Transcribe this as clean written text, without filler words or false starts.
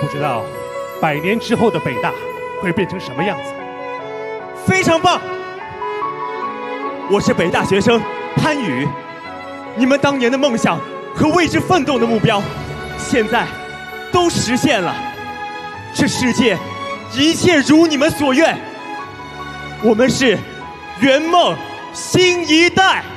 不知道100年之后的北大会变成什么样子。 非常棒！我是北大学生潘宇，你们当年的梦想和为之奋斗的目标，现在都实现了。这世界一切如你们所愿，我们是圆梦新一代。